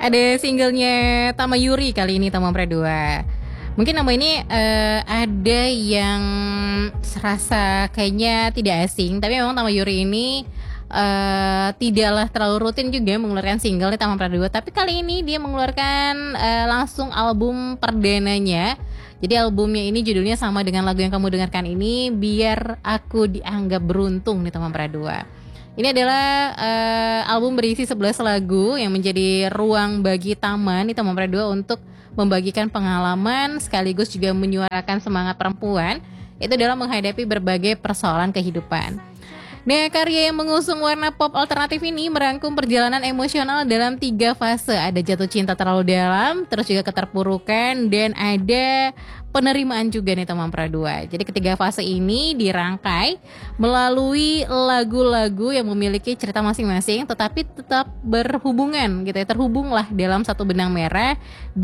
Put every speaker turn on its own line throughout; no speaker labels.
Ada singlenya Tamayuri kali ini Tama Pradua. Mungkin nama ini ada yang serasa kayaknya tidak asing, tapi memang Tamayuri ini tidaklah terlalu rutin juga mengeluarkan single di Tama Pradua. Tapi kali ini dia mengeluarkan langsung album perdananya. Jadi albumnya ini judulnya sama dengan lagu yang kamu dengarkan ini, Biar Aku Dianggap Beruntung di Tama Pradua. Ini adalah album berisi 11 lagu yang menjadi ruang bagi Taman di Tama Pradua untuk membagikan pengalaman sekaligus juga menyuarakan semangat perempuan itu dalam menghadapi berbagai persoalan kehidupan. Nah, karya yang mengusung warna pop alternatif ini merangkum perjalanan emosional dalam 3 fase. Ada jatuh cinta terlalu dalam, terus juga keterpurukan, dan ada penerimaan juga nih Tama Pradua. Jadi ketiga fase ini dirangkai melalui lagu-lagu yang memiliki cerita masing-masing, tetapi tetap berhubungan gitu ya, terhubunglah dalam satu benang merah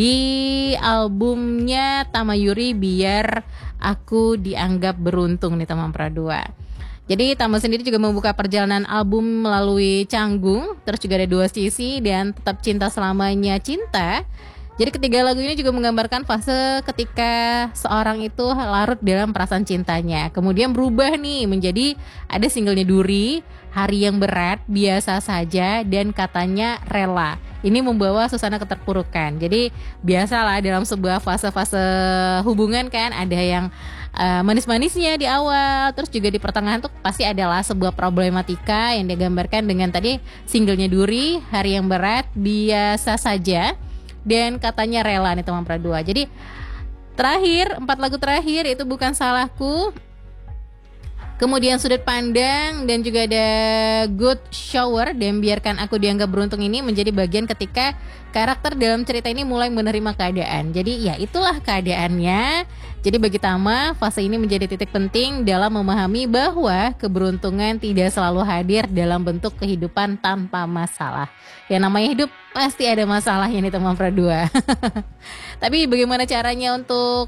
di albumnya Tamayuri Biar Aku Dianggap Beruntung nih Tama Pradua. Jadi Tama sendiri juga membuka perjalanan album melalui Canggung, terus juga ada 2 sisi dan Tetap Cinta Selamanya Cinta. Jadi ketiga lagu ini juga menggambarkan fase ketika seorang itu larut dalam perasaan cintanya. Kemudian berubah nih menjadi ada singlenya Duri, Hari Yang Berat, Biasa Saja, dan Katanya Rela. Ini membawa suasana keterpurukan. Jadi biasalah dalam sebuah fase-fase hubungan kan ada yang manis-manisnya di awal, terus juga di pertengahan tuh pasti adalah sebuah problematika yang digambarkan dengan tadi singlenya Duri, Hari Yang Berat, Biasa Saja, dan Katanya Rela nih Tama Pradua. Jadi terakhir 4 lagu terakhir itu Bukan Salahku, kemudian Sudut Pandang, dan juga ada Good Shower dan Biarkan Aku Dianggap Beruntung ini menjadi bagian ketika karakter dalam cerita ini mulai menerima keadaan. Jadi ya itulah keadaannya. Jadi bagi Tama, fase ini menjadi titik penting dalam memahami bahwa keberuntungan tidak selalu hadir dalam bentuk kehidupan tanpa masalah. Ya namanya hidup pasti ada masalahnya nih Tama Pradua. Tapi bagaimana caranya untuk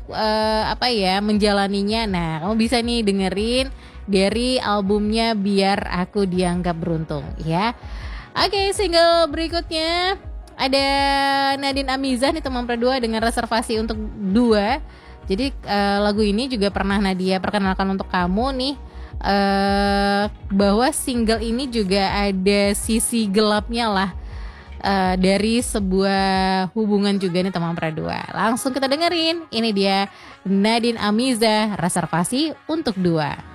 menjalaninya? Nah, kamu bisa nih dengerin dari albumnya Biar Aku Dianggap Beruntung ya. Oke, single berikutnya ada Nadine Amizah nih Tama Pradua dengan Reservasi Untuk Dua. Jadi lagu ini juga pernah Nadia perkenalkan untuk kamu nih, bahwa single ini juga ada sisi gelapnya lah dari sebuah hubungan juga nih Tama Pradua. Langsung kita dengerin, ini dia Nadine Amizah, Reservasi Untuk Dua.